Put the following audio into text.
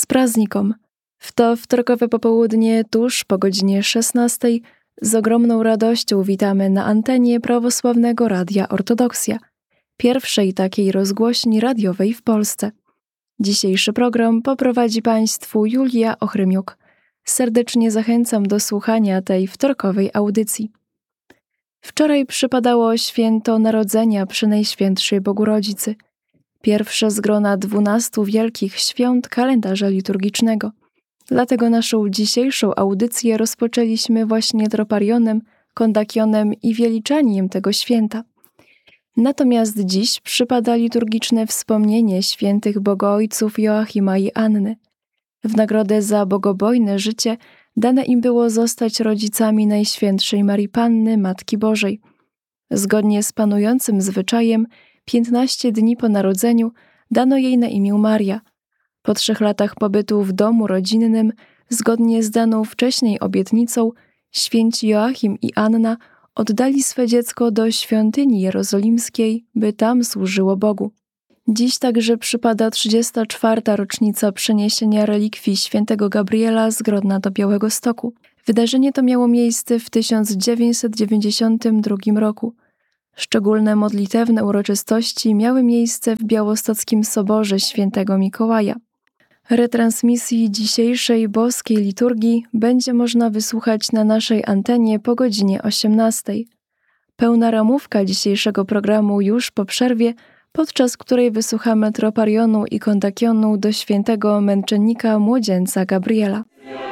praznikom! W to wtorkowe popołudnie, tuż po godzinie 16, z ogromną radością witamy na antenie Prawosławnego Radia Ortodoksja, pierwszej takiej rozgłośni radiowej w Polsce. Dzisiejszy program poprowadzi Państwu Julia Ochrymiuk. Serdecznie zachęcam do słuchania tej wtorkowej audycji. Wczoraj przypadało święto Narodzenia Przenajświętszej Bogurodzicy, pierwsze z grona 12 wielkich świąt kalendarza liturgicznego. Dlatego naszą dzisiejszą audycję rozpoczęliśmy właśnie troparionem, kondakionem i wieliczaniem tego święta. Natomiast dziś przypada liturgiczne wspomnienie świętych bogoojców Joachima i Anny. W nagrodę za bogobojne życie dane im było zostać rodzicami Najświętszej Marii Panny, Matki Bożej. Zgodnie z panującym zwyczajem, 15 dni po narodzeniu dano jej na imię Maria. Po 3 latach pobytu w domu rodzinnym, zgodnie z daną wcześniej obietnicą, święci Joachim i Anna oddali swe dziecko do świątyni jerozolimskiej, by tam służyło Bogu. Dziś także przypada 34. rocznica przeniesienia relikwii świętego Gabriela z Grodna do Białegostoku. Wydarzenie to miało miejsce w 1992 roku. Szczególne modlitewne uroczystości miały miejsce w Białostockim Soborze Świętego Mikołaja. Retransmisji dzisiejszej boskiej liturgii będzie można wysłuchać na naszej antenie po godzinie 18. Pełna ramówka dzisiejszego programu już po przerwie, podczas której wysłuchamy troparionu i kondakionu do świętego męczennika młodzieńca Gabriela.